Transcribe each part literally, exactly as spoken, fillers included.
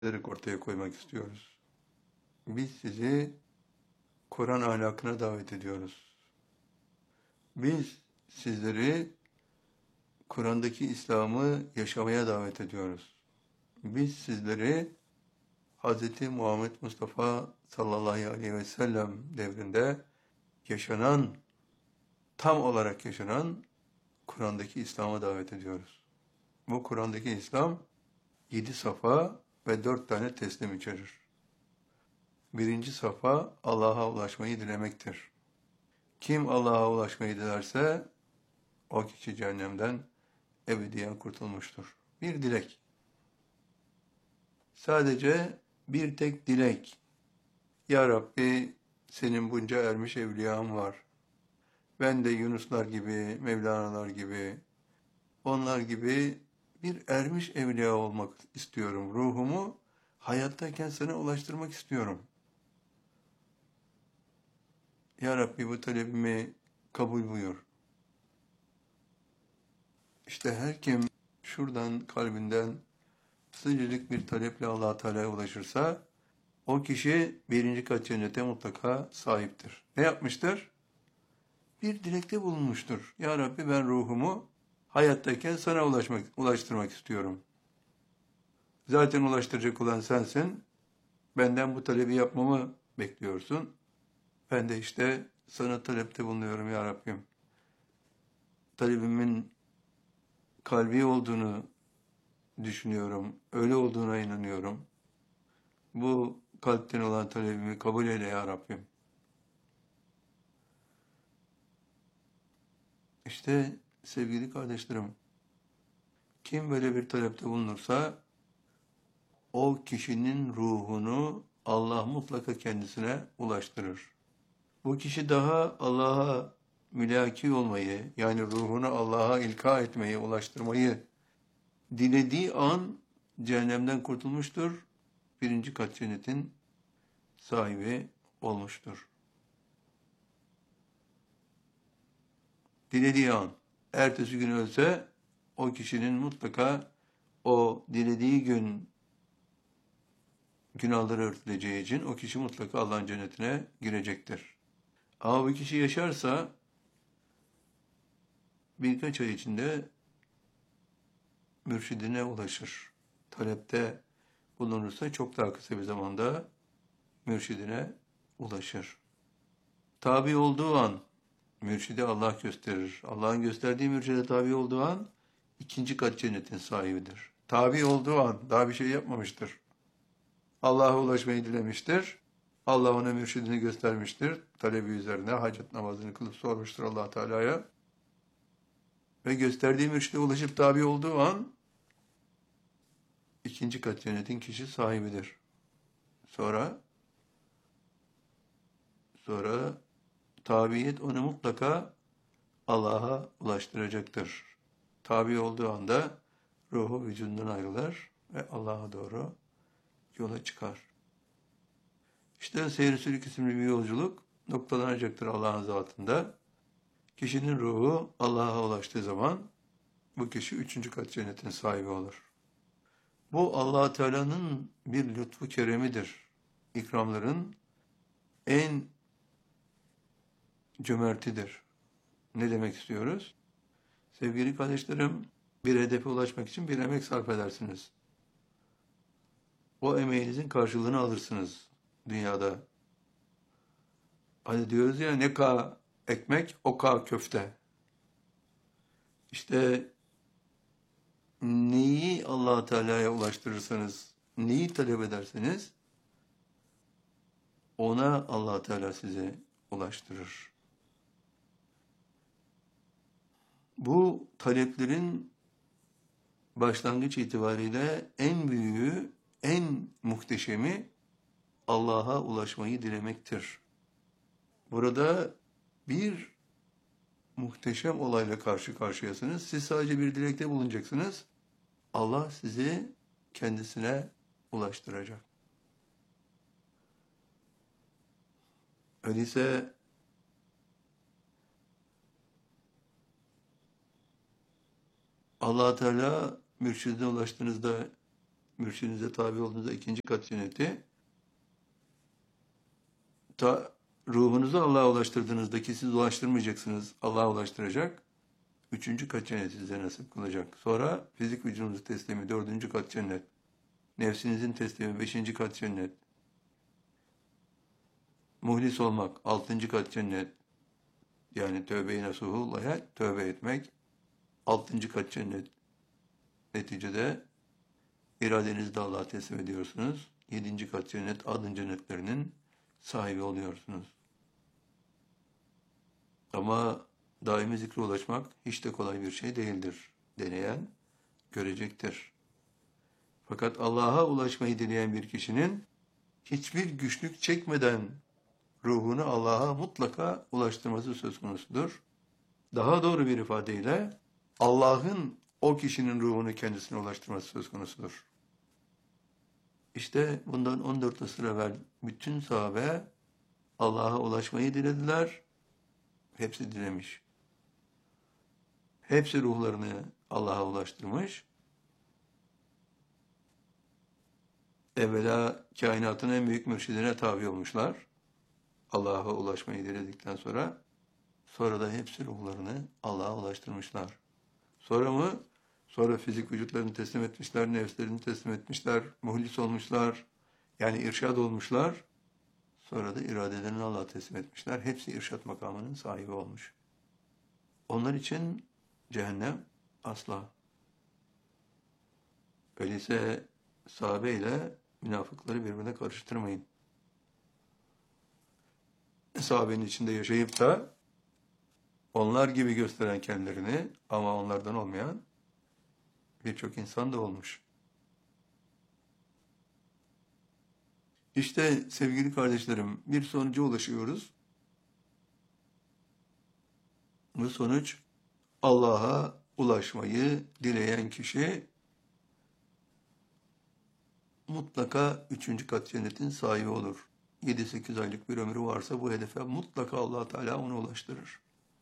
ortaya koymak istiyoruz. Biz sizi Kur'an ahlakına davet ediyoruz. Biz sizleri Kur'an'daki İslam'ı yaşamaya davet ediyoruz. Biz sizleri Hz. Muhammed Mustafa sallallahu aleyhi ve sellem devrinde yaşanan, tam olarak yaşanan Kur'an'daki İslam'a davet ediyoruz. Bu Kur'an'daki İslam yedi safa ve dört tane teslim içerir. Birinci safa Allah'a ulaşmayı dilemektir. Kim Allah'a ulaşmayı dilerse o kişi cehennemden ebediyen kurtulmuştur. Bir dilek. Sadece bir tek dilek. Ya Rabbi, senin bunca ermiş evliyan var. Ben de Yunuslar gibi, Mevlana'lar gibi, onlar gibi bir ermiş evliya olmak istiyorum. Ruhumu hayattayken sana ulaştırmak istiyorum. Ya Rabbi, bu talebimi kabul buyur. İşte her kim şuradan kalbinden sıcacık bir taleple Allah Teala'ya ulaşırsa o kişi birinci kat cennete mutlaka sahiptir. Ne yapmıştır? Bir dilekte bulunmuştur. Ya Rabbi, ben ruhumu hayattayken sana ulaşmak, ulaştırmak istiyorum. Zaten ulaştıracak olan sensin. Benden bu talebi yapmamı bekliyorsun. Ben de işte sana talepte bulunuyorum ya Rabbim. Talebimin kalbi olduğunu düşünüyorum. Öyle olduğuna inanıyorum. Bu kalpten olan talebimi kabul eyle ya Rabbim. İşte sevgili kardeşlerim, kim böyle bir talepte bulunursa o kişinin ruhunu Allah mutlaka kendisine ulaştırır. Bu kişi daha Allah'a mülaki olmayı, yani ruhunu Allah'a ilka etmeyi, ulaştırmayı dilediği an cehennemden kurtulmuştur. Birinci kat cennetin sahibi olmuştur. Dilediği an, ertesi gün ölse o kişinin mutlaka o dilediği gün günahları örtüleceği için o kişi mutlaka Allah'ın cennetine girecektir. Ama bu kişi yaşarsa birkaç ay içinde mürşidine ulaşır. Talepte bulunursa çok daha kısa bir zamanda mürşidine ulaşır. Tabi olduğu an mürşidi Allah gösterir. Allah'ın gösterdiği mürşide tabi olduğu an ikinci kat cennetin sahibidir. Tabi olduğu an daha bir şey yapmamıştır. Allah'a ulaşmayı dilemiştir. Allah ona mürşidini göstermiştir. Talebi üzerine hacet namazını kılıp sormuştur Allah Teala'ya. Ve gösterdiği mürşide ulaşıp tabi olduğu an ikinci kat cennetin kişi sahibidir. Sonra sonra tabiyet onu mutlaka Allah'a ulaştıracaktır. Tabi olduğu anda ruhu vücudundan ayrılır ve Allah'a doğru yola çıkar. İşte Seyr-i Sülük isimli bir yolculuk noktalanacaktır Allah'ın zatında. Kişinin ruhu Allah'a ulaştığı zaman bu kişi üçüncü kat cennetin sahibi olur. Bu Allah Teala'nın bir lütfu keremidir. İkramların en cömertidir. Ne demek istiyoruz? Sevgili kardeşlerim, bir hedefe ulaşmak için bir emek sarf edersiniz. O emeğinizin karşılığını alırsınız dünyada. Hani diyoruz ya, ne ka ekmek, o ka köfte. İşte neyi Allah Teala'ya ulaştırırsanız, neyi talep ederseniz ona Allah Teala size ulaştırır. Bu taleplerin başlangıç itibariyle en büyüğü, en muhteşemi Allah'a ulaşmayı dilemektir. Burada bir muhteşem olayla karşı karşıyasınız. Siz sadece bir dilekte bulunacaksınız. Allah sizi kendisine ulaştıracak. Öyleyse Allah Teala mürşidine ulaştığınızda mürşidinize tabi olduğunuzda ikinci kat cenneti, ta ruhunuzu Allah'a ulaştırdığınızda ki siz ulaştırmayacaksınız, Allah'a ulaştıracak. Üçüncü kat cennet size nasip kılacak. Sonra fizik vücudunuzu teslimi, dördüncü kat cennet. Nefsinizin teslimi, beşinci kat cennet. Muhlis olmak, altıncı kat cennet. Yani tövbe-i nasuhullah'a tövbe etmek, altıncı kat cennet. Neticede iradenizi de Allah'a teslim ediyorsunuz. Yedinci kat cennet, adın cennetlerinin sahibi oluyorsunuz. Ama daimi zikre ulaşmak hiç de kolay bir şey değildir. Deneyen görecektir. Fakat Allah'a ulaşmayı dileyen bir kişinin hiçbir güçlük çekmeden ruhunu Allah'a mutlaka ulaştırması söz konusudur. Daha doğru bir ifadeyle Allah'ın o kişinin ruhunu kendisine ulaştırması söz konusudur. İşte bundan on dört asır evvel bütün sahabe Allah'a ulaşmayı dilediler. Hepsi dilemiş. Hepsi ruhlarını Allah'a ulaştırmış. Evvela kainatın en büyük mürşidine tabi olmuşlar. Allah'a ulaşmayı diledikten sonra. Sonra da hepsi ruhlarını Allah'a ulaştırmışlar. Sonra mı? Sonra fizik vücutlarını teslim etmişler, nefslerini teslim etmişler, muhlis olmuşlar. Yani irşad olmuşlar. Sonra da iradelerini Allah'a teslim etmişler. Hepsi irşad makamının sahibi olmuş. Onlar için cehennem asla. Öyleyse sahabe ile münafıkları birbirine karıştırmayın. Sahabenin içinde yaşayıp da onlar gibi gösteren kendilerini ama onlardan olmayan birçok insan da olmuş. İşte sevgili kardeşlerim, bir sonuca ulaşıyoruz. Bu sonuç Allah'a ulaşmayı dileyen kişi mutlaka üçüncü kat cennetin sahibi olur. yedi sekiz aylık bir ömrü varsa bu hedefe mutlaka Allah Teala onu ulaştırır.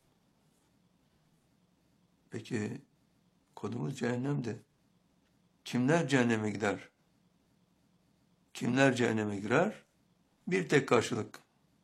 Peki konumuz cehennemde. Kimler cehenneme gider? Kimler cehenneme girer? Bir tek karşılık.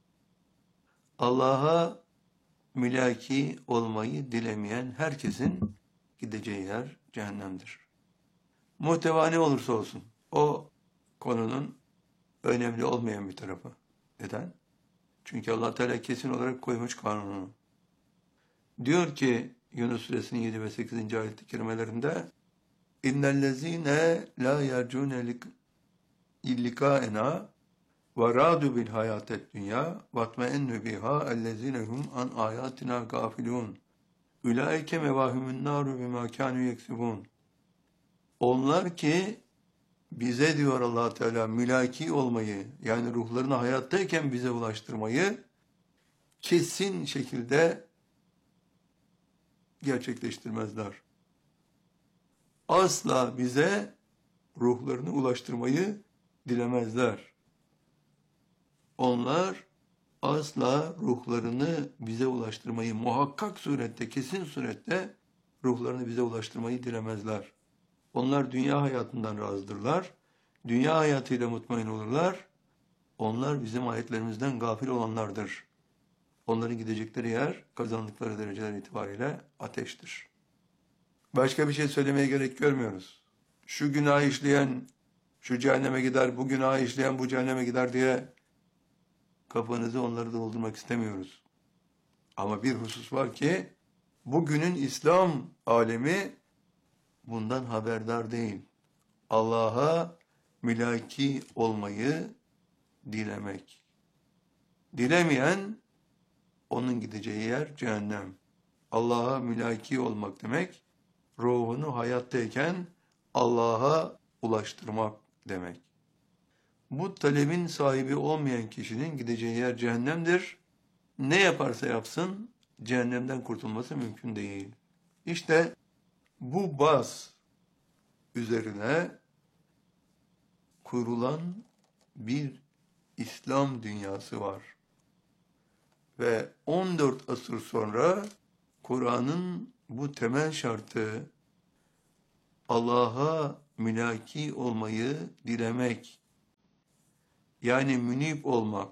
Allah'a mülaki olmayı dilemeyen herkesin gideceği yer cehennemdir. Muhteva ne olursa olsun. O konunun önemli olmayan bir tarafı. Neden? Çünkü Allah Teala kesin olarak koymuş kanununu. Diyor ki Yunus Suresinin yedi ve sekizinci ayet-i kerimelerinde İnnellezîne lâ yercûne illikaena ve râdû bil hayâtet dünya vatmeennü biha ellezinehum an ayatina gafilûn ulaike mevâhümün nâru bimâ kânû yeksibûn. Onlar ki bize diyor Allah Teala mülaki olmayı yani ruhlarını hayattayken bize ulaştırmayı kesin şekilde gerçekleştirmezler. Asla bize ruhlarını ulaştırmayı dilemezler. Onlar asla ruhlarını bize ulaştırmayı muhakkak surette, kesin surette ruhlarını bize ulaştırmayı dilemezler. Onlar dünya hayatından razıdırlar. Dünya hayatıyla mutmain olurlar. Onlar bizim ayetlerimizden gafil olanlardır. Onların gidecekleri yer, kazandıkları dereceler itibariyle ateştir. Başka bir şey söylemeye gerek görmüyoruz. Şu günah işleyen şu cehenneme gider, bu günah işleyen bu cehenneme gider diye kafanızı onları doldurmak istemiyoruz. Ama bir husus var ki bugünün İslam alemi bundan haberdar değil. Allah'a mülaki olmayı dilemek. Dilemeyen onun gideceği yer cehennem. Allah'a mülaki olmak demek, ruhunu hayattayken Allah'a ulaştırmak demek. Bu talebin sahibi olmayan kişinin gideceği yer cehennemdir. Ne yaparsa yapsın cehennemden kurtulması mümkün değil. İşte bu baz üzerine kurulan bir İslam dünyası var. Ve on dört asır sonra Kur'an'ın bu temel şartı Allah'a mülaki olmayı dilemek, yani münip olmak,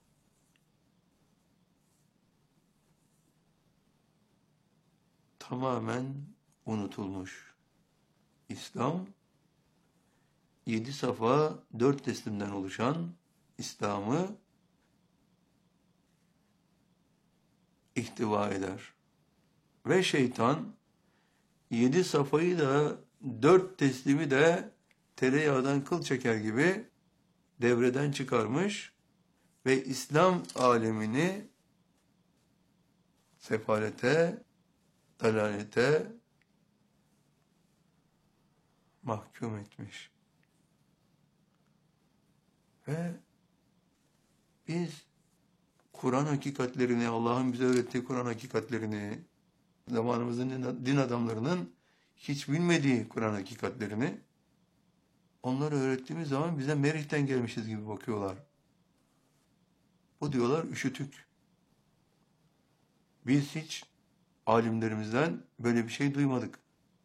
tamamen unutulmuş. İslam, yedi safa, dört teslimden oluşan İslam'ı ihtiva eder. Ve şeytan, yedi safayı da, dört teslimi de tereyağdan kıl çeker gibi devreden çıkarmış ve İslam alemini sefalete, dalalete mahkum etmiş. Ve biz Kur'an hakikatlerini, Allah'ın bize öğrettiği Kur'an hakikatlerini, zamanımızın din adamlarının hiç bilmediği Kur'an hakikatlerini onlara öğrettiğimiz zaman bize Merih'ten gelmişiz gibi bakıyorlar. Bu diyorlar üşütük. Biz hiç alimlerimizden böyle bir şey duymadık.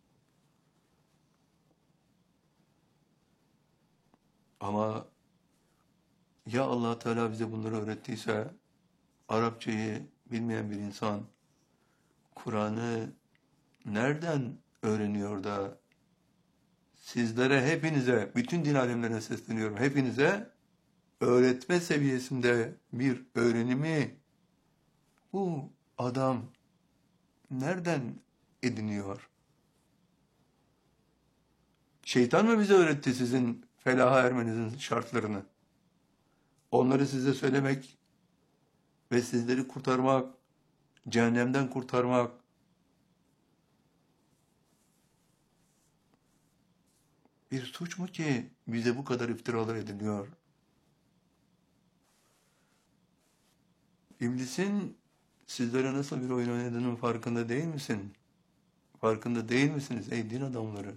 Ama ya Allah Teala bize bunları öğrettiyse, Arapçayı bilmeyen bir insan Kur'an'ı nereden öğreniyor da sizlere, hepinize, bütün din alemlerine sesleniyorum, hepinize öğretme seviyesinde bir öğrenimi bu adam nereden ediniyor? Şeytan mı bize öğretti sizin felaha ermenizin şartlarını? Onları size söylemek ve sizleri kurtarmak, cehennemden kurtarmak, bir suç mu ki bize bu kadar iftiralar ediliyor? İblisin sizlere nasıl bir oyun oynadığının farkında değil misin? Farkında değil misiniz ey din adamları?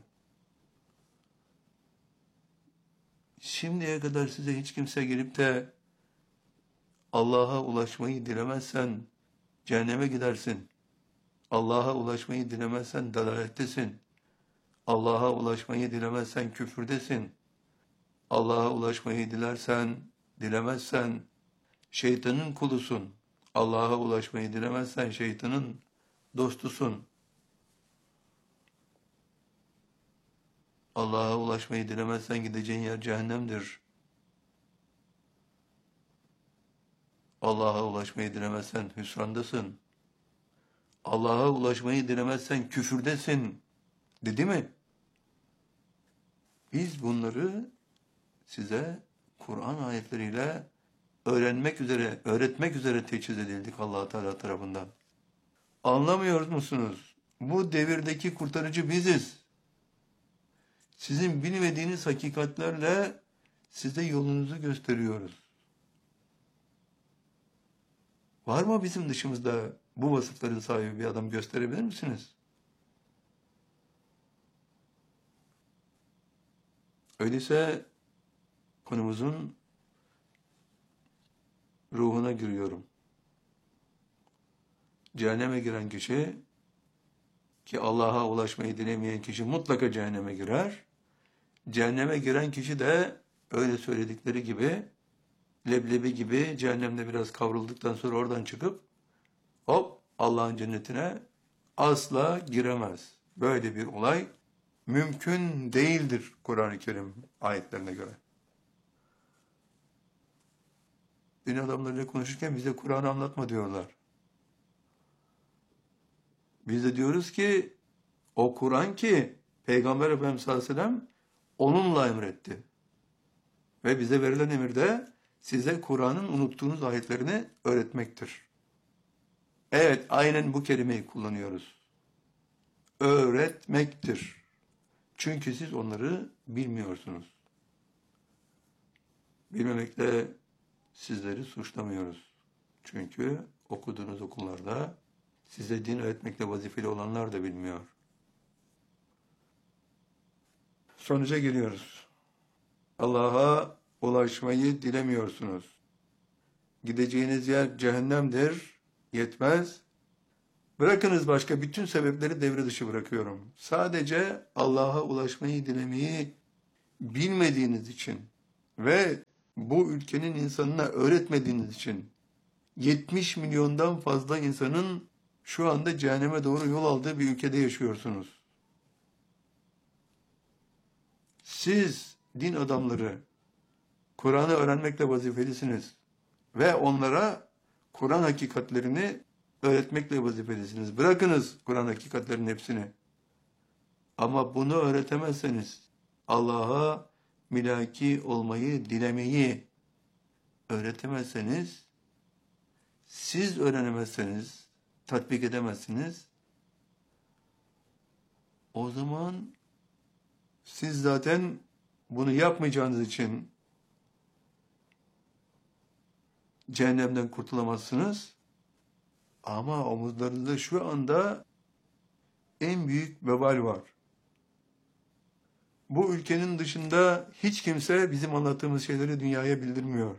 Şimdiye kadar size hiç kimse gelip de Allah'a ulaşmayı dilemezsen cehenneme gidersin. Allah'a ulaşmayı dilemezsen dalalettesin. Allah'a ulaşmayı dilemezsen küfürdesin. Allah'a ulaşmayı dilersen, dilemezsen şeytanın kulusun. Allah'a ulaşmayı dilemezsen şeytanın dostusun. Allah'a ulaşmayı dilemezsen gideceğin yer cehennemdir. Allah'a ulaşmayı dilemezsen hüsrandasın. Allah'a ulaşmayı dilemezsen küfürdesin. Dedi mi? Biz bunları size Kur'an ayetleriyle öğrenmek üzere, öğretmek üzere teçhiz edildik Allah Teala tarafından. Anlamıyor musunuz? Bu devirdeki kurtarıcı biziz. Sizin bilmediğiniz hakikatlerle size yolunuzu gösteriyoruz. Var mı bizim dışımızda bu vasıfların sahibi bir adam gösterebilir misiniz? Öyleyse konumuzun ruhuna giriyorum. Cehenneme giren kişi, ki Allah'a ulaşmayı dilemeyen kişi mutlaka cehenneme girer. Cehenneme giren kişi de öyle söyledikleri gibi, leblebi gibi cehennemde biraz kavrulduktan sonra oradan çıkıp hop Allah'ın cennetine asla giremez. Böyle bir olay mümkün değildir Kur'an-ı Kerim ayetlerine göre. Din adamlarıyla konuşurken bize Kur'an'ı anlatma diyorlar. Biz de diyoruz ki o Kur'an ki Peygamber Efendimiz sallallahu aleyhi ve sellem onunla emretti. Ve bize verilen emir de size Kur'an'ın unuttuğunuz ayetlerini öğretmektir. Evet, aynen bu kelimeyi kullanıyoruz. Öğretmektir. Çünkü siz onları bilmiyorsunuz. Bilmemekle sizleri suçlamıyoruz. Çünkü okuduğunuz okullarda size din öğretmekle vazifeli olanlar da bilmiyor. Sonuca geliyoruz. Allah'a ulaşmayı dilemiyorsunuz. Gideceğiniz yer cehennemdir, yetmez. Bırakınız başka bütün sebepleri devre dışı bırakıyorum. Sadece Allah'a ulaşmayı dilemeyi bilmediğiniz için ve bu ülkenin insanına öğretmediğiniz için yetmiş milyondan fazla insanın şu anda cehenneme doğru yol aldığı bir ülkede yaşıyorsunuz. Siz din adamları Kur'an'ı öğrenmekle vazifelisiniz ve onlara Kur'an hakikatlerini öğretmekle vazifelisiniz. Bırakınız Kur'an hakikatlerinin hepsini. Ama bunu öğretemezseniz Allah'a milaki olmayı, dilemeyi öğretemezseniz, siz öğrenemezseniz, tatbik edemezsiniz, o zaman siz zaten bunu yapmayacağınız için cehennemden kurtulamazsınız. Ama omuzlarınızda şu anda en büyük vebal var. Bu ülkenin dışında hiç kimse bizim anlattığımız şeyleri dünyaya bildirmiyor.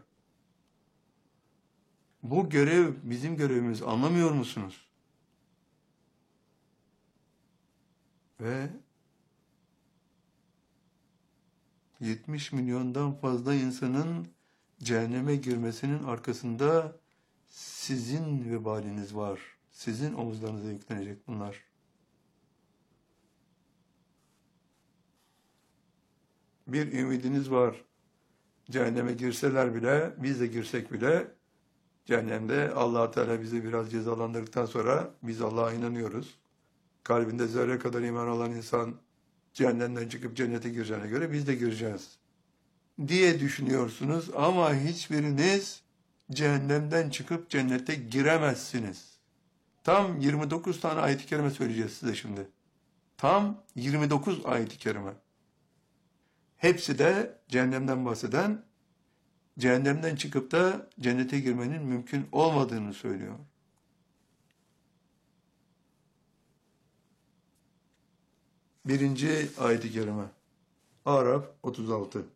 Bu görev bizim görevimiz. Anlamıyor musunuz? Ve yetmiş milyondan fazla insanın cehenneme girmesinin arkasında sizin vebaliniz var. Sizin omuzlarınıza yüklenecek bunlar. Bir ümidiniz var. Cehenneme girseler bile, biz de girsek bile, cehennemde Allah Teala bizi biraz cezalandırdıktan sonra biz Allah'a inanıyoruz. Kalbinde zerre kadar iman olan insan cehennemden çıkıp cennete gireceğine göre biz de gireceğiz diye düşünüyorsunuz ama hiçbiriniz cehennemden çıkıp cennete giremezsiniz. Tam yirmi dokuz tane ayet-i kerime söyleyeceğiz size şimdi. Tam yirmi dokuz ayet-i kerime. Hepsi de cehennemden bahseden, cehennemden çıkıp da cennete girmenin mümkün olmadığını söylüyor. Birinci ayet-i kerime. Araf otuz altı.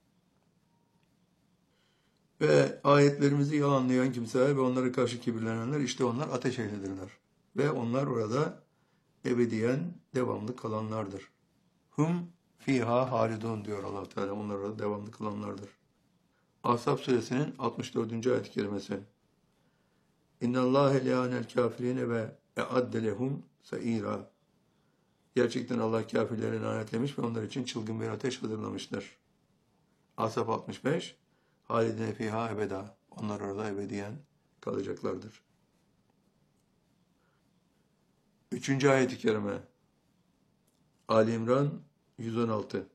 Ve ayetlerimizi yalanlayan kimseler ve onlara karşı kibirlenenler, işte onlar ateş ehlidirler. Ve onlar orada ebediyen devamlı kalanlardır. Hum fiha halidun diyor Allah Teala. Onlar orada devamlı kalanlardır. Ahzab suresinin altmış dördüncü ayet-i kerimesi. İnnallâhe leânel kâfirîne ve e'adde lehum seîrâ. Gerçekten Allah kâfirleri lanetlemiş ve onlar için çılgın bir ateş hazırlamıştır. Ahzab altmış beş. Halidine fiha ebeda. Onlar orada ebediyen kalacaklardır. Üçüncü ayet-i kerime. Ali İmran yüz on altı.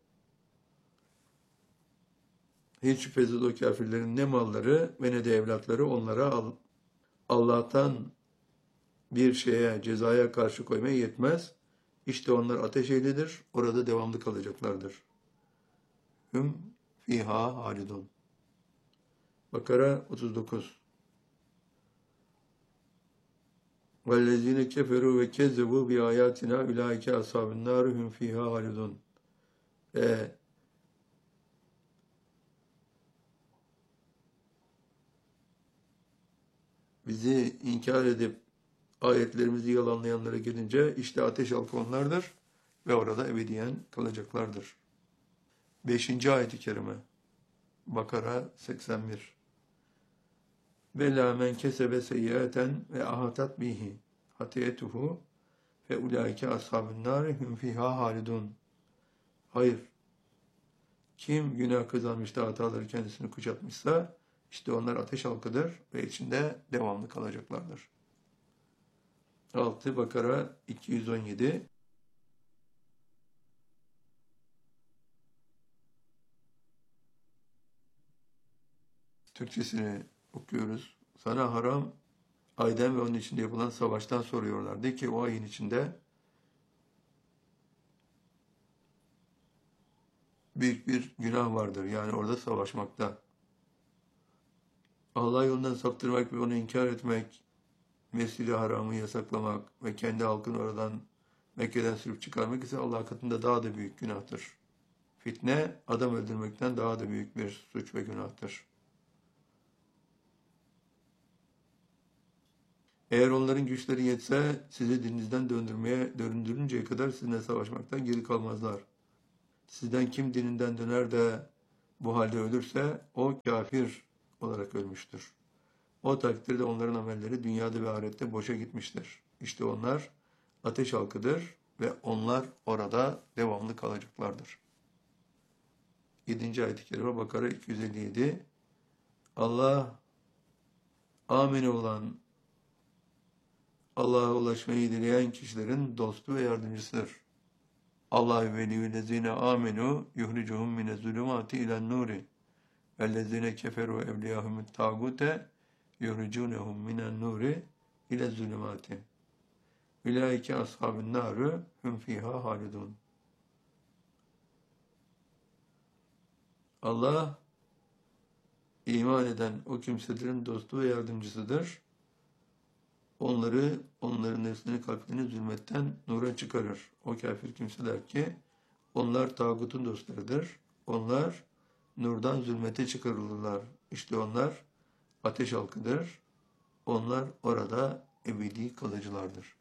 Hiç şüphesiz o kafirlerin ne malları ve ne de evlatları onlara Allah'tan bir şeye, cezaya karşı koymaya yetmez. İşte onlar ateş ehlidir, orada devamlı kalacaklardır. Hüm fiha halidun. Bakara otuz dokuz. وَالَّذ۪ينَ كَفَرُوا وَكَذَّبُوا بِآيَاتِنَا اُلَٰئِكَ أَصْحَابُ النَّارِ هُمْ فِيهَا خَالِدُونَ. Ve bizi inkar edip ayetlerimizi yalanlayanlara gelince işte ateş halkı onlardır ve orada ebediyen kalacaklardır. Beşinci ayet-i kerime. Bakara seksen bir. Ve la men kesebe seyyiaten ve ahatat bihi hatiyetuhu fe ulaike ashabun nari hum fiha halidun. Hayır. Kim günah kazanmış da hataları kendisini kuşatmışsa işte onlar ateş halkıdır ve içinde devamlı kalacaklardır. altı Bakara iki yüz on yedi. Türkçesini okuyoruz. Sana haram aydan ve onun içinde yapılan savaştan soruyorlar. De ki o ayın içinde büyük bir günah vardır. Yani orada savaşmakta. Allah yolundan saptırmak ve onu inkar etmek, Mescid-i Haram'ı yasaklamak ve kendi halkını oradan Mekke'den sürüp çıkarmak ise Allah katında daha da büyük günahtır. Fitne, adam öldürmekten daha da büyük bir suç ve günahtır. Eğer onların güçleri yetse sizi dininizden döndürmeye, döndürünceye kadar sizinle savaşmaktan geri kalmazlar. Sizden kim dininden döner de bu halde ölürse o kafir olarak ölmüştür. O takdirde onların amelleri dünyada ve ahirette boşa gitmiştir. İşte onlar ateş halkıdır ve onlar orada devamlı kalacaklardır. yedinci ayet-i kerime Bakara iki yüz elli yedi. Allah amine olan, Allah'a ulaşmayı dileyen kişilerin dostu ve yardımcısıdır. Allah veliyyüllezine amenu yuhricuhum mine zulümati ilen nuri vellezine keferu evliyahumut tağute yuhricunehum minen nuri ile zulümati. Ulaike ashabun naru hum fiha halidun. Allah iman eden o kimselerin dostu ve yardımcısıdır. Onları, onların nefsini, kalplerini zulmetten nura çıkarır. O kafir kimseler ki onlar tağutun dostlarıdır. Onlar nurdan zulmete çıkarılırlar. İşte onlar ateş halkıdır. Onlar orada ebedi kalıcılardır.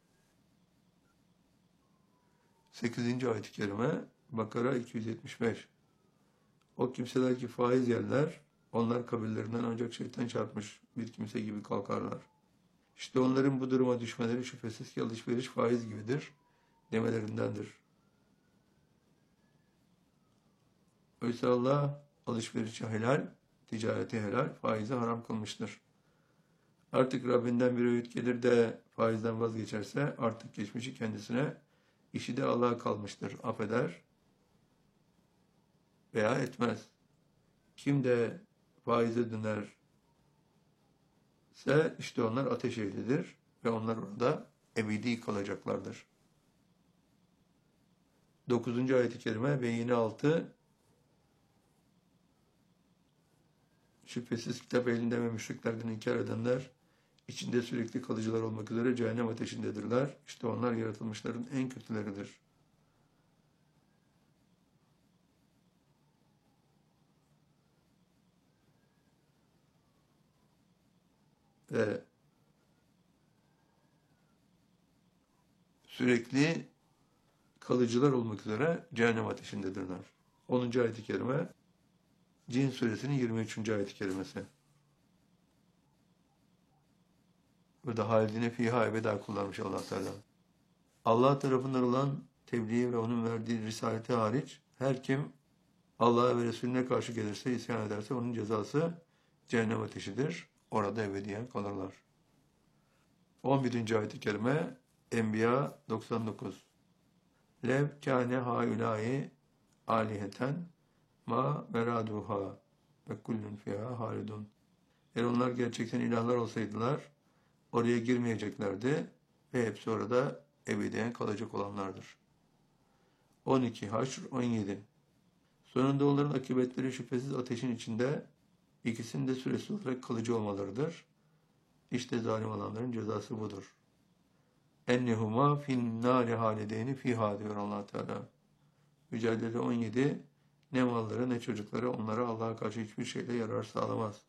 sekizinci ayet-i kerime Bakara iki yüz yetmiş beş. O kimseler ki faiz yerler, onlar kabirlerinden ancak şeytan çarpmış bir kimse gibi kalkarlar. İşte onların bu duruma düşmeleri şüphesiz ki alışveriş faiz gibidir demelerindendir. Oysa Allah alışverişi helal, ticareti helal, faizi haram kılmıştır. Artık Rabbinden bir öğüt gelir de faizden vazgeçerse artık geçmişi kendisine, işi de Allah'a kalmıştır. Affeder veya etmez. Kim de faize dönerse işte onlar ateş ehlidir ve onlar orada ebedi kalacaklardır. dokuzuncu ayet-i kerime ve yine altı. Şüphesiz kitap elinde ve müşriklerden inkar edenler içinde sürekli kalıcılar olmak üzere cehennem ateşindedirler. İşte onlar yaratılmışların en kötüleridir. Ve sürekli kalıcılar olmak üzere cehennem ateşindedirler. onuncu ayet-i kerime Cin suresinin yirmi üçüncü ayet-i kerimesi. Burada halidine fiha ebeda kullanmış Allah Teala. Allah tarafından olan tebliği ve onun verdiği risaleti hariç her kim Allah'a ve Resulüne karşı gelirse, isyan ederse onun cezası cehennem ateşidir. Orada ebediyen kalırlar. on birinci ayet-i kerime Enbiya doksan dokuz. Lev kâne haulâi aliheten ma veraduha ve kullun fiha halidun. Eğer onlar gerçekten ilahlar olsaydılar oraya girmeyeceklerdi ve hepsi orada ebediyen kalacak olanlardır. on iki Haşr on yedi. Sonunda onların akıbetleri şüphesiz ateşin içinde, ikisinin de süresi olarak kalıcı olmalarıdır. İşte zalim olanların cezası budur. Ennehuma fin nâri halideyni fiha diyor Allah Teala. Mücadele on yedi. Ne malları ne çocukları onlara Allah'a karşı hiçbir şeyle yarar sağlamaz.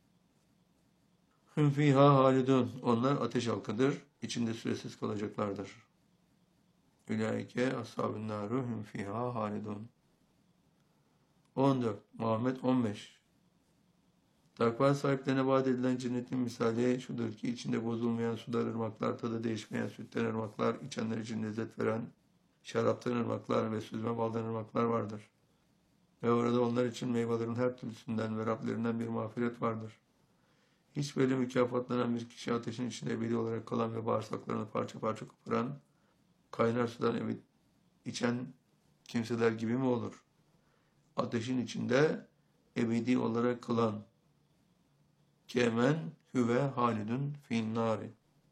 Hüm fiha halidun. Onlar ateş halkıdır. İçinde süresiz kalacaklardır. Ülaike ashabun naru hüm fiha halidun. on dört Muhammed on beş. Takva sahiplerine vaat edilen cennetin misali şudur ki içinde bozulmayan sular, ırmaklar, tadı değişmeyen sütten ırmaklar, içenler için lezzet veren şaraptan ırmaklar ve süzme baldan ırmaklar vardır. Ve orada onlar için meyvelerin her türlüsünden ve Rablerinden bir mağfiret vardır. Hiç böyle mükafatlanan bir kişi ateşin içinde ebedi olarak kalan ve bağırsaklarını parça parça koparan, kaynar sudan ebedi içen kimseler gibi mi olur? Ateşin içinde ebedi olarak kalan kemen hüve halidun fin nari.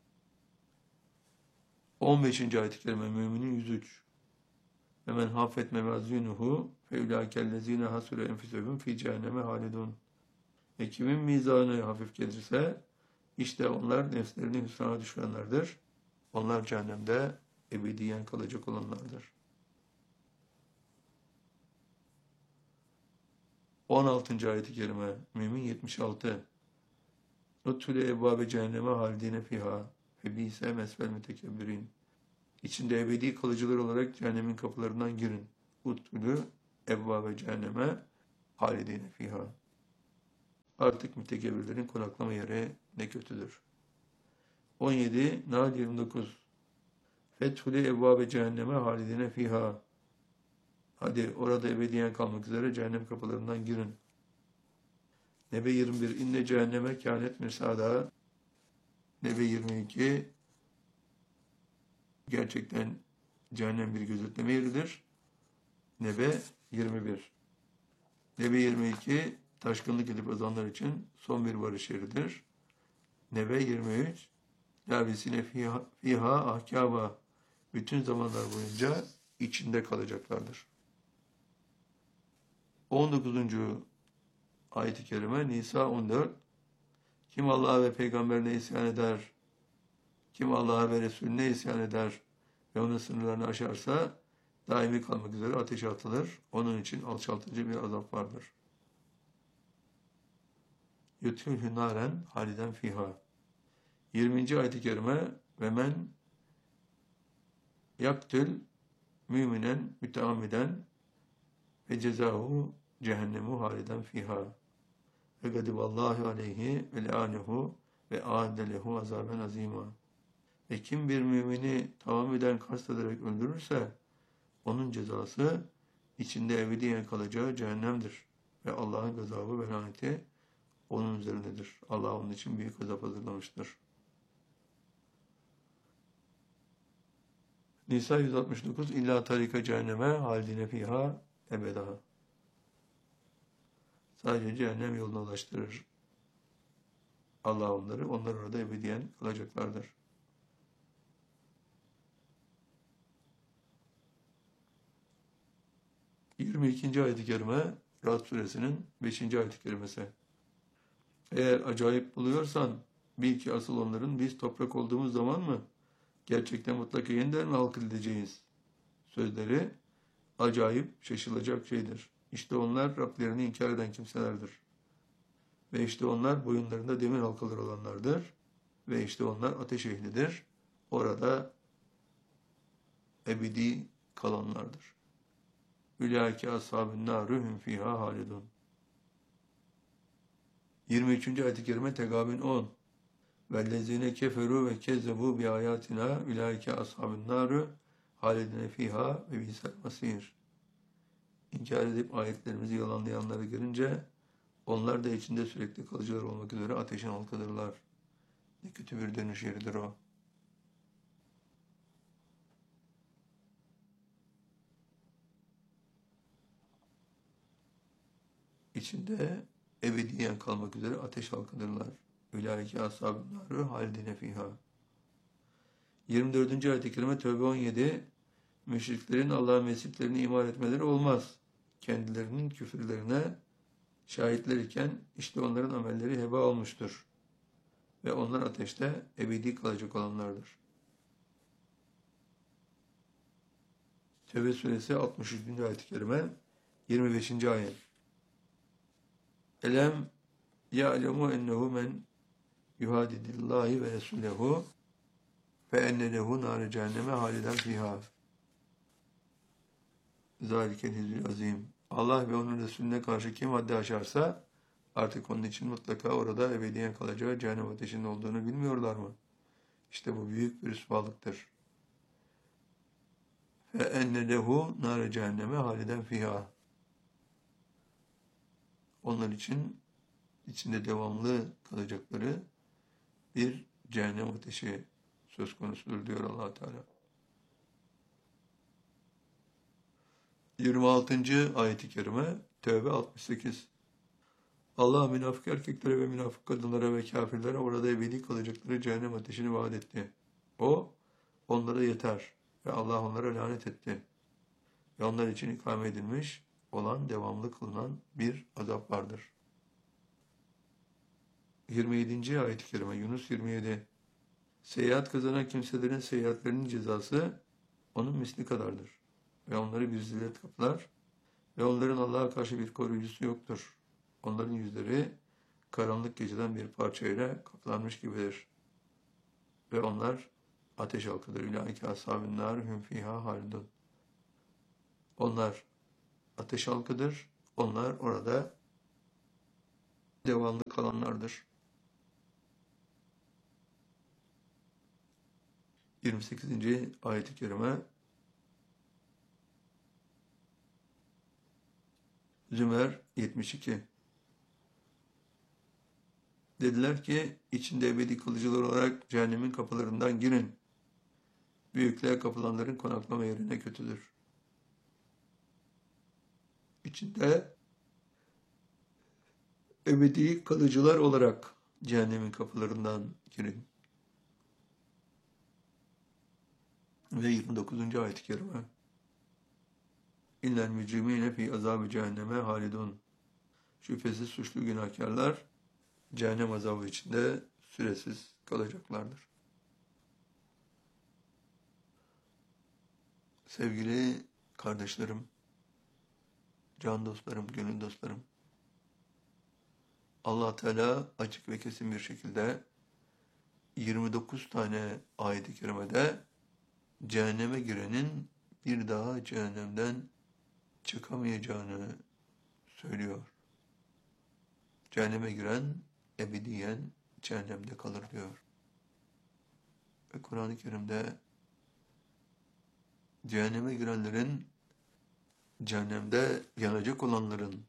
on beşinci ayet-i kerime Müminin yüz üç. Ve men hafet mevazinuhu fe ulaikellezine hasure enfisehum fi cehenneme halidun. Ve kimin mizanı hafif gelirse işte onlar nefslerini hüsrana düşürenlerdir. Onlar cehennemde ebediyen kalacak olanlardır. on altıncı ayet-i kerime Mümin yetmiş altı. Uttule ebâbe cehenneme halidine fiha ve bise mesvel mütekebbirin. İçinde ebedi kalıcılar olarak cehennemin kapılarından girin. Udhulû ebvâbe cehenneme halidîne fîhâ. Artık mütekebbirlerin konaklama yeri ne kötüdür. on yedi Nahl yirmi dokuz. Fethulû ebvâbe cehenneme halidîne fîhâ. Hadi orada ebediyen kalmak üzere cehennem kapılarından girin. Nebe yirmi bir. İnne cehenneme kânet mirsâdâ. Nebe yirmi iki. Gerçekten cehennem bir gözetleme yeridir. Nebe yirmi bir. Nebe yirmi iki. Taşkınlık edip azanlar için son bir varış yeridir. Nebe yirmi üç. Lâbisine fiha, fiha ahkâba. Bütün zamanlar boyunca içinde kalacaklardır. on dokuzuncu ayet-i kerime Nisa on dört. Kim Allah'a ve peygamberine isyan eder, kim Allah'a ve Resulüne isyan eder ve onun sınırlarını aşarsa daimi kalmak üzere ateşe atılır. Onun için alçaltıcı bir azap vardır. Yutülhü naren haliden fiha. yirminci ayet-i kerime ve men yaktül müminen müteammiden ve cezahu cehennemu haliden fiha. Ve gadiballahu aleyhi ve le'anehu ve a'delehu azaben azima. Ve kim bir mümini tahammüden kast ederek öldürürse onun cezası içinde ebediyen kalacağı cehennemdir. Ve Allah'ın gazabı ve laneti onun üzerindedir. Allah onun için büyük azap hazırlamıştır. Nisa yüz altmış dokuz. İlla tarika cehenneme haldine fiha ebeda. Sadece cehennem yoluna ulaştırır Allah onları. Onlar orada ebediyen kalacaklardır. yirmi ikinci ayet-i kerime Ra'd suresinin beşinci ayet-i kerimesi. Eğer acayip buluyorsan bil ki asıl onların biz toprak olduğumuz zaman mı gerçekten mutlaka yeniden mi halk edileceğiz? Sözleri acayip şaşılacak şeydir. İşte onlar Rablerini inkar eden kimselerdir. Ve işte onlar boyunlarında demir halkaları olanlardır. Ve işte onlar ateş ehlidir. Orada ebedi kalanlardır. Ülâke ashâbün nâruhum fîhâ halidun. yirmi üçüncü ayet-i kerime Tegâbün on. Vellezîne keferû ve kezzebû bi âyâtinâ ülâke ashâbün nâru halidine fîhâ ve bisel masîr. İnkar edip ayetlerimizi yalanlayanları görünce onlar da içinde sürekli kalıcılar olmak üzere ateşin halkadırlar. Ne kötü bir dönüş yeridir o. İçinde ebediyen kalmak üzere ateş halkadırlar. Ülâike ashâbın nâru halidine fîhâ. yirmi dördüncü ayet-i kerime Tevbe on yedi. Müşriklerin Allah'ın mescitlerini iman etmeleri olmaz. Kendilerinin küfürlerine şahitler iken işte onların amelleri heba olmuştur. Ve onlar ateşte ebedi kalacak olanlardır. Tevbe suresi altmış üçüncü ayet-i kerime yirmi beşinci ayet. Elem ya'lemu ennehu men yuhadidillahi ve resulehu fe enne lehu nâre cehenneme haliden fîhâ. Zâlikel hizül azîm. Allah ve onun Resulüne karşı kim haddi aşarsa artık onun için mutlaka orada ebediyen kalacağı cehennem ateşinin olduğunu bilmiyorlar mı? İşte bu büyük bir rüsvalıktır. Fe enne lehu nâre cehenneme haliden fîhâ. Onlar için içinde devamlı kalacakları bir cehennem ateşi söz konusudur diyor Allah Teala. yirmi altıncı ayet-i kerime Tevbe altmış sekiz. Allah münafık erkeklere ve münafık kadınlara ve kafirlere orada ebedi kalacakları cehennem ateşini vaat etti. O onlara yeter ve Allah onlara lanet etti. Ve onlar için ikame edilmiş olan devamlı kılınan bir azap vardır. yirmi yedinci ayet-i kerime Yunus yirmi yedi. Seyahat kazanan kimselerin seyahatlerinin cezası onun misli kadardır. Ve onları bir zillet kaplar ve onların Allah'a karşı bir koruyucusu yoktur. Onların yüzleri karanlık geceden bir parçayla kaplanmış gibidir. ve onlar ateş halkıdır. Ulaike ashabun nar hum fiha halidun. Onlar ateş halkıdır. Onlar orada devamlı kalanlardır. yirmi sekizinci ayet-i kerime Zümer yetmiş iki. Dediler ki içinde ebedi kalıcılar olarak cehennemin kapılarından girin. Büyükler kapılanların konaklama yerine kötüdür. İçinde ebedi kalıcılar olarak cehennemin kapılarından girin. Ve yirmi dokuzuncu ayet-i kerime İnnel mücrimine fi azabı cehenneme halidun. Şüphesiz suçlu günahkarlar cehennem azabı içinde süresiz kalacaklardır. Sevgili kardeşlerim, can dostlarım, gönül dostlarım, Allah Teala açık ve kesin bir şekilde yirmi dokuz tane ayet-i kerimede cehenneme girenin bir daha cehennemden çıkamayacağını söylüyor. Cehenneme giren ebediyen cehennemde kalır diyor. Ve Kur'an-ı Kerim'de cehenneme girenlerin, cehennemde yanacak olanların,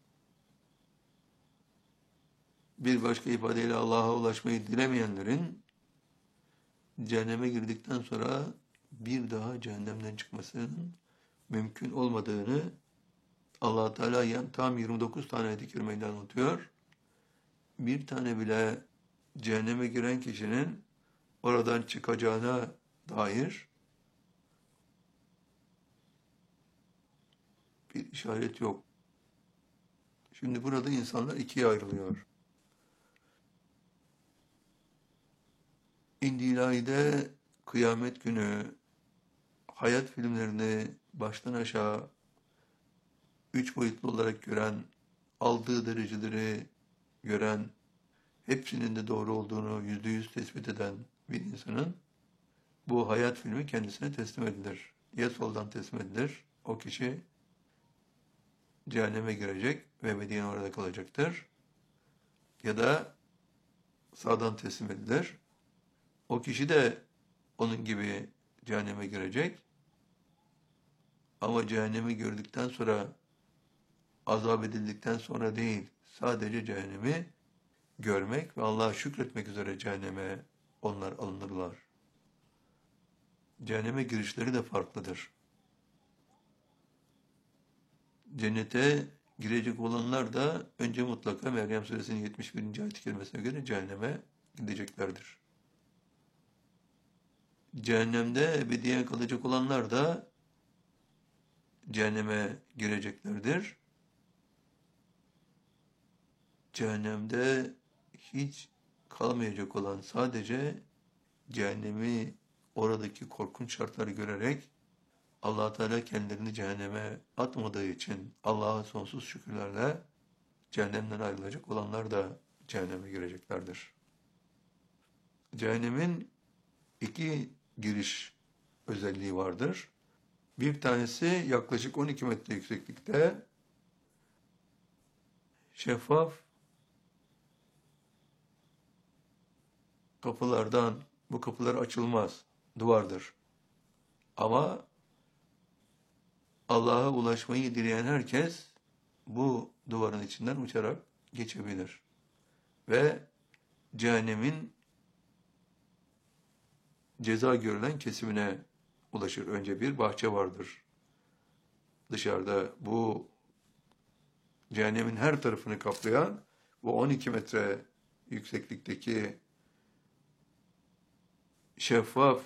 bir başka ifadeyle Allah'a ulaşmayı dilemeyenlerin cehenneme girdikten sonra bir daha cehennemden çıkmasının mümkün olmadığını Allah Teala yani tam yirmi dokuz tane ayet-i kerimeyle anlatıyor. Bir tane bile cehenneme giren kişinin oradan çıkacağına dair bir işaret yok. Şimdi burada insanlar ikiye ayrılıyor. İndilai'de kıyamet günü hayat filmlerini baştan aşağı üç boyutlu olarak gören, aldığı dereceleri gören, hepsinin de doğru olduğunu yüzde yüz tespit eden bir insanın bu hayat filmi kendisine teslim edilir. Ya soldan teslim edilir, o kişi cehenneme girecek ve ebediyen orada kalacaktır. Ya da sağdan teslim edilir. O kişi de onun gibi cehenneme girecek. Ama cehennemi gördükten sonra, azap edildikten sonra değil, sadece cehennemi görmek ve Allah'a şükretmek üzere cehenneme onlar alınırlar. Cehenneme girişleri de farklıdır. Cennete girecek olanlar da önce mutlaka Meryem Suresinin yetmiş birinci ayet-i kerimesine göre cehenneme gideceklerdir. Cehennemde ebediyen kalacak olanlar da cehenneme gireceklerdir. Cehennemde hiç kalmayacak olan, sadece cehennemi, oradaki korkunç şartları görerek Allah Teala kendilerini cehenneme atmadığı için Allah'a sonsuz şükürlerle cehennemden ayrılacak olanlar da cehenneme gireceklerdir. Cehennemin iki giriş özelliği vardır. Bir tanesi yaklaşık on iki metre yükseklikte şeffaf kapılardan, bu kapılar açılmaz, duvardır. Ama Allah'a ulaşmayı dileyen herkes bu duvarın içinden uçarak geçebilir. Ve cehennemin ceza görülen kesimine ulaşır. Önce bir bahçe vardır. Dışarıda bu cehennemin her tarafını kaplayan bu on iki metre yükseklikteki şeffaf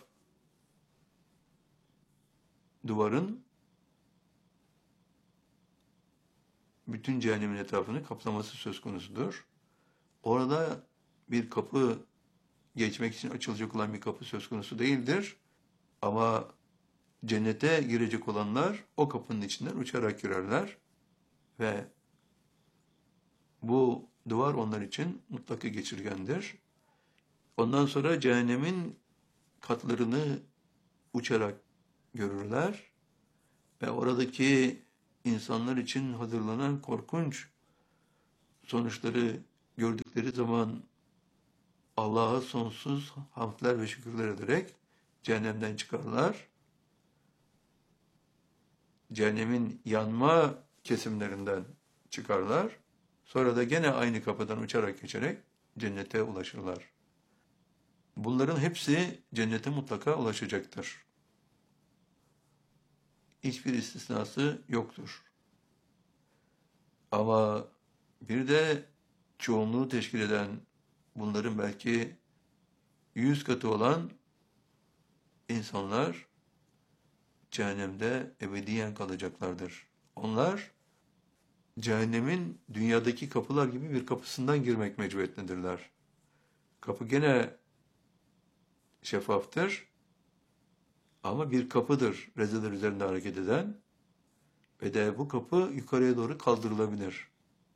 duvarın bütün cehennemin etrafını kaplaması söz konusudur. Orada bir kapı, geçmek için açılacak olan bir kapı söz konusu değildir. Ama cennete girecek olanlar o kapının içinden uçarak girerler ve bu duvar onlar için mutlaka geçirgendir. Ondan sonra cehennemin katlarını uçarak görürler ve oradaki insanlar için hazırlanan korkunç sonuçları gördükleri zaman Allah'a sonsuz hamdler ve şükürler ederek cehennemden çıkarlar. Cehennemin yanma kesimlerinden çıkarlar. Sonra da gene aynı kapıdan uçarak geçerek cennete ulaşırlar. Bunların hepsi cennete mutlaka ulaşacaktır. Hiçbir istisnası yoktur. Ama bir de çoğunluğu teşkil eden, bunların belki yüz katı olan insanlar cehennemde ebediyen kalacaklardır. Onlar cehennemin dünyadaki kapılar gibi bir kapısından girmek mecburiyetindedirler. Kapı gene şeffaftır ama bir kapıdır rezeler üzerinde hareket eden ve de bu kapı yukarıya doğru kaldırılabilir.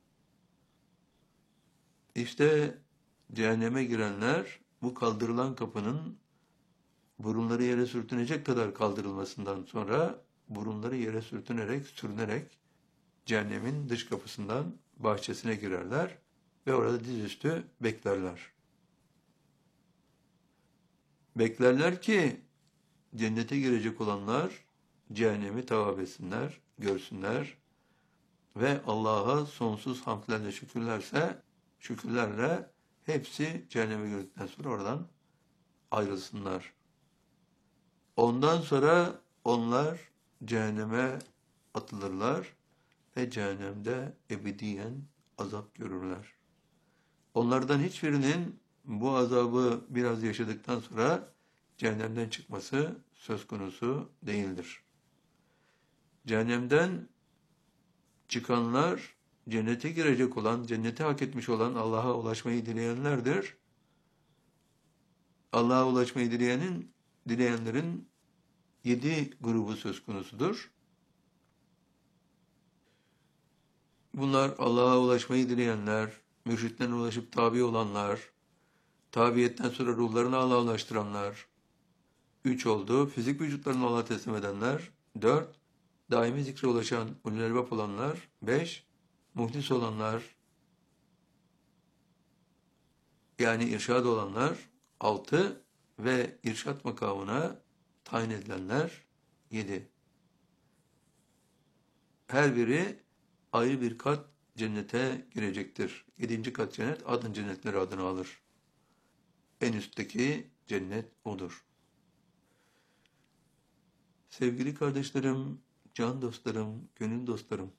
İşte cehenneme girenler bu kaldırılan kapının burunları yere sürtünecek kadar kaldırılmasından sonra burunları yere sürtünerek, sürünerek cehennemin dış kapısından bahçesine girerler ve orada dizüstü beklerler. Beklerler ki cennete girecek olanlar cehennemi tavaf etsinler, görsünler ve Allah'a sonsuz hamdlerle şükürlerse, şükürlerle hepsi cehenneme girdikten sonra oradan ayrılsınlar. Ondan sonra onlar cehenneme atılırlar ve cehennemde ebediyen azap görürler. Onlardan hiçbirinin bu azabı biraz yaşadıktan sonra cehennemden çıkması söz konusu değildir. Cehennemden çıkanlar cennete girecek olan, cennete hak etmiş olan Allah'a ulaşmayı dileyenlerdir. Allah'a ulaşmayı dileyenin, dileyenlerin yedi grubu söz konusudur. Bunlar Allah'a ulaşmayı dileyenler, mürşitlerine ulaşıp tabi olanlar, tabiyetten sonra ruhlarını Allah'a ulaştıranlar, üç oldu. Fizik vücutlarını Allah'a teslim edenler, dört. Daimi zikre ulaşan ulul elbap olanlar, beş. Muhlis olanlar, yani irşad olanlar, altı. Ve irşat makamına tayin edilenler, yedi. Her biri ayrı bir kat cennete girecektir. Yedinci kat cennet, adın cennetleri adını alır. En üstteki cennet odur. Sevgili kardeşlerim, can dostlarım, gönül dostlarım,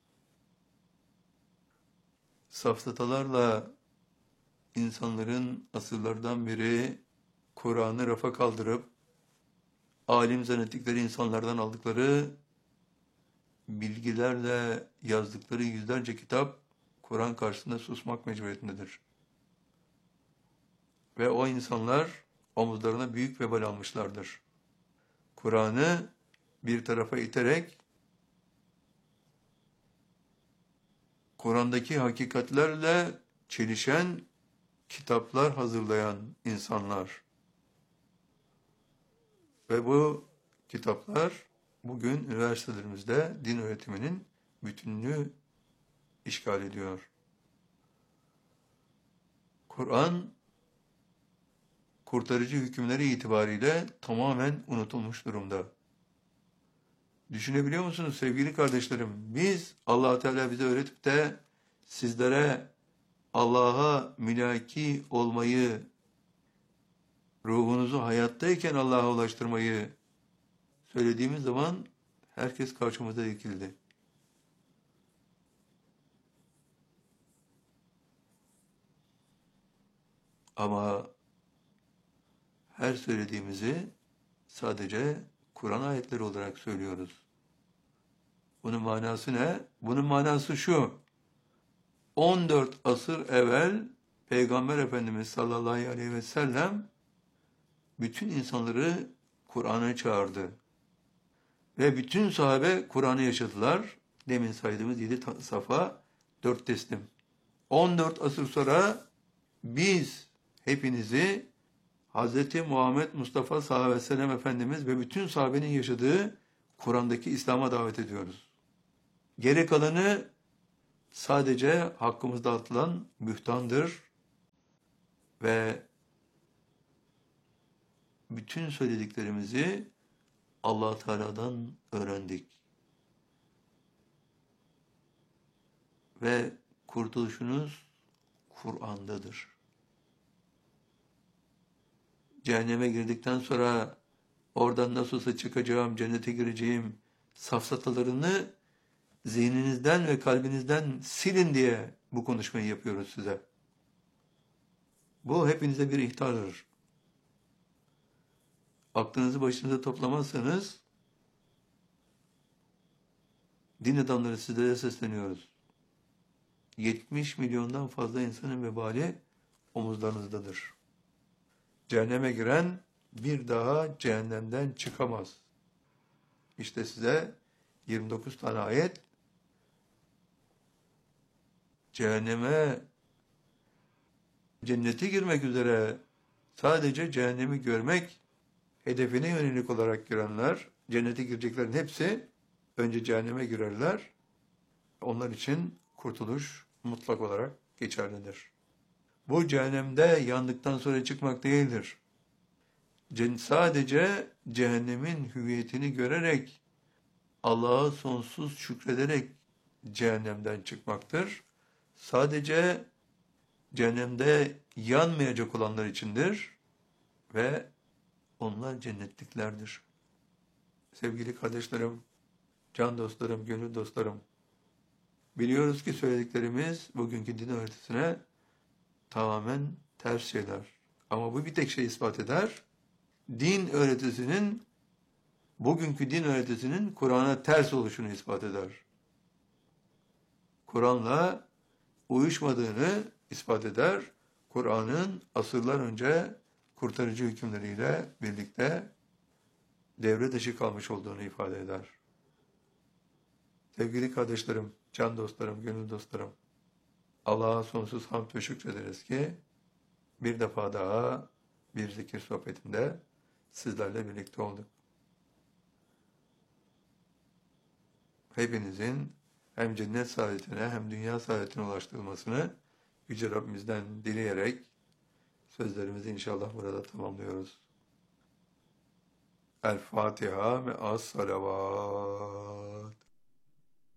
safsatalarla insanların asırlardan beri Kur'an'ı rafa kaldırıp alim zannettikleri insanlardan aldıkları bilgilerle yazdıkları yüzlerce kitap Kur'an karşısında susmak mecburiyetindedir. Ve o insanlar omuzlarına büyük vebal almışlardır. Kur'an'ı bir tarafa iterek Kur'an'daki hakikatlerle çelişen kitaplar hazırlayan insanlar. Ve bu kitaplar bugün üniversitelerimizde din öğretiminin bütününü işgal ediyor. Kur'an, kurtarıcı hükümleri itibariyle tamamen unutulmuş durumda. Düşünebiliyor musunuz sevgili kardeşlerim? Biz, Allah Teala bize öğretip de sizlere Allah'a mülaki olmayı, ruhunuzu hayattayken Allah'a ulaştırmayı söylediğimiz zaman herkes karşımıza dikildi. Ama her söylediğimizi sadece Kur'an ayetleri olarak söylüyoruz. Bunun manası ne? Bunun manası şu: on dört asır evvel Peygamber Efendimiz sallallahu aleyhi ve sellem bütün insanları Kur'an'a çağırdı. Ve bütün sahabe Kur'an'ı yaşadılar. Demin saydığımız yedi safa, dört teslim. on dört asır sonra biz hepinizi Hz. Muhammed Mustafa sallallahu aleyhi ve sellem Efendimiz ve bütün sahabenin yaşadığı Kur'an'daki İslam'a davet ediyoruz. Geri kalanı sadece hakkımızda atılan bühtandır ve bütün söylediklerimizi Allah Teala'dan öğrendik. Ve kurtuluşunuz Kur'an'dadır. Cehenneme girdikten sonra oradan nasılsa çıkacağım, cennete gireceğim safsatalarını zihninizden ve kalbinizden silin diye bu konuşmayı yapıyoruz size. Bu hepinize bir ihtardır. Aklınızı başınıza toplamazsanız din adamları sizlere sesleniyoruz. yetmiş milyondan fazla insanın vebali omuzlarınızdadır. Cehenneme giren bir daha cehennemden çıkamaz. İşte size yirmi dokuz tane ayet cehenneme, cennete girmek üzere sadece cehennemi görmek hedefine yönelik olarak girenler, cennete gireceklerin hepsi önce cehenneme girerler. Onlar için kurtuluş mutlak olarak geçerlidir. Bu cehennemde yandıktan sonra çıkmak değildir. Sadece cehennemin hüviyetini görerek, Allah'a sonsuz şükrederek cehennemden çıkmaktır. Sadece cehennemde yanmayacak olanlar içindir ve onlar cennetliklerdir. Sevgili kardeşlerim, can dostlarım, gönül dostlarım, biliyoruz ki söylediklerimiz bugünkü din öğretisine tamamen ters şeyler. Ama bu bir tek şey ispat eder. Din öğretisinin, bugünkü din öğretisinin Kur'an'a ters oluşunu ispat eder. Kur'an'la uyuşmadığını ispat eder. Kur'an'ın asırlar önce kurtarıcı hükümleriyle birlikte devre dışı kalmış olduğunu ifade eder. Sevgili kardeşlerim, can dostlarım, gönül dostlarım, Allah'a sonsuz hamd ve şükrederiz ki bir defa daha bir zikir sohbetinde sizlerle birlikte olduk. Hepinizin hem cennet saadetine hem dünya saadetine ulaştırılmasını Yüce Rabbimizden dileyerek sözlerimizi inşallah burada tamamlıyoruz. El Fatiha ve as salavat.